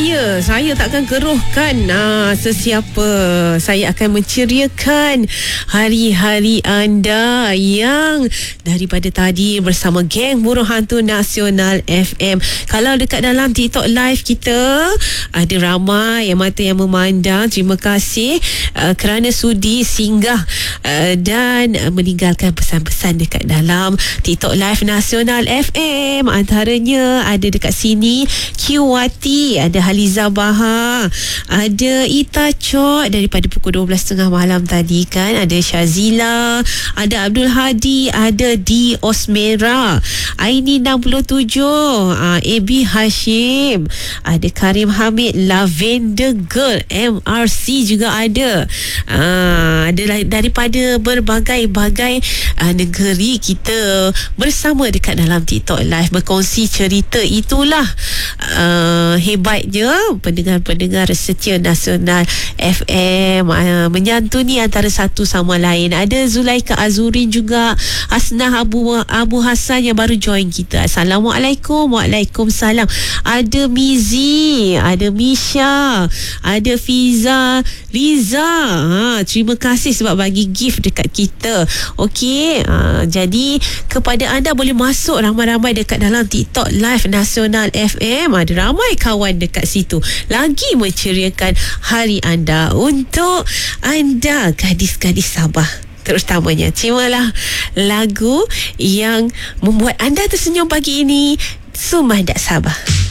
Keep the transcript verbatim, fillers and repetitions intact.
saya Saya takkan keruhkan ah, sesiapa. Saya akan menceriakan hari-hari anda yang daripada tadi bersama geng Buruh Hantu Nasional F M. Kalau dekat dalam TikTok live kita ada ramai yang mata yang memandang. Terima kasih uh, kerana sudi singgah uh, dan uh, meninggalkan pesan-pesan dekat dalam TikTok live Nasional F M. Antaranya ada dekat sini Kiwati, ada Haliza Baha, ada Ita Chot daripada pukul dua belas tiga puluh malam tadi kan, ada Syazila, ada Abdul Hadi, ada Di Osmera, Aini enam puluh tujuh, uh, A B Hashim, ada Karim Hamid, Lavender Girl, M R C juga ada. Uh, ada daripada berbagai-bagai uh, negeri kita bersama dekat dalam TikTok live berkongsi cerita. Itulah uh, hebatnya pendengar-pendengar setia Nasional F M, uh, menyantuni antara satu sama lain. Ada Zulaika Azurin juga, Hasnah Abu Abu Hassan yang baru join kita. Assalamualaikum. Waalaikumsalam. Ada Mizi, ada Misha, ada Fiza, Riza. Ha, terima kasih sebab bagi gift dekat kita. Okey, ha, jadi kepada anda boleh masuk ramai-ramai dekat dalam TikTok live Nasional F M. Ada ramai kawan dekat situ lagi menceriakan hari anda untuk anda gadis-gadis Sabah terutamanya. Terimalah lagu yang membuat anda tersenyum pagi ini, Sumandak Sabah.